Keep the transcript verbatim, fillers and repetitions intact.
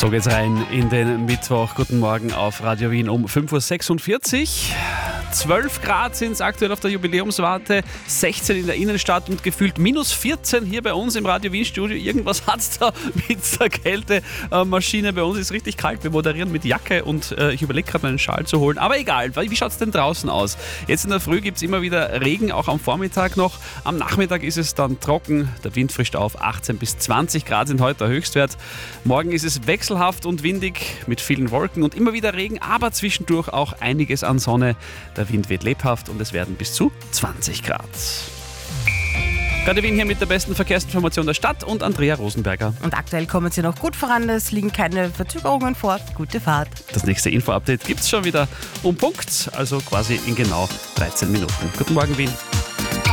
So geht's rein in den Mittwoch. Guten Morgen auf Radio Wien um fünf Uhr sechsundvierzig. zwölf Grad sind es aktuell auf der Jubiläumswarte, sechzehn in der Innenstadt und gefühlt minus vierzehn hier bei uns im Radio Wien Studio. Irgendwas hat es da mit der Kältemaschine. Bei uns ist richtig kalt. Wir moderieren mit Jacke und äh, ich überlege gerade meinen Schal zu holen. Aber egal, wie schaut es denn draußen aus? Jetzt in der Früh gibt es immer wieder Regen, auch am Vormittag noch. Am Nachmittag ist es dann trocken. Der Wind frischt auf. achtzehn bis zwanzig Grad sind heute der Höchstwert. Morgen ist es wechselhaft und windig mit vielen Wolken und immer wieder Regen, aber zwischendurch auch einiges an Sonne. Der Wind wird lebhaft und es werden bis zu zwanzig Grad. Radio Wien hier mit der besten Verkehrsinformation der Stadt und Andrea Rosenberger. Und aktuell kommen Sie noch gut voran, es liegen keine Verzögerungen vor. Gute Fahrt. Das nächste Info-Update gibt es schon wieder um Punkt, also quasi in genau dreizehn Minuten. Guten Morgen, Wien.